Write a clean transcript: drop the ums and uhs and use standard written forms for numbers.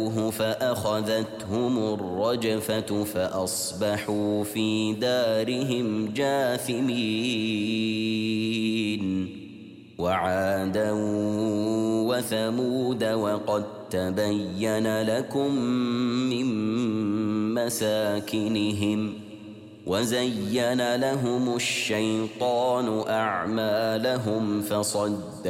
فأخذتهم الرجفة فأصبحوا في دارهم جاثمين. وعادا وثمود وقد تبين لكم من مساكنهم وزين لهم الشيطان أعمالهم فصد